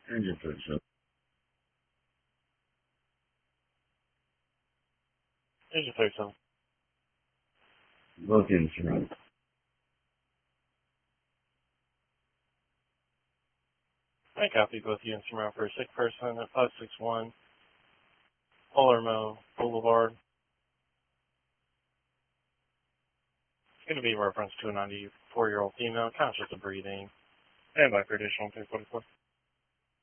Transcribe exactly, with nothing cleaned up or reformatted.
Engine fix. Engine thirty-seven. Both units are on. I copy both units from around for a sick person at five six one Palermo Boulevard. It's going to be reference to a ninety-four-year-old female, conscious of breathing. Stand by for additional two forty-four.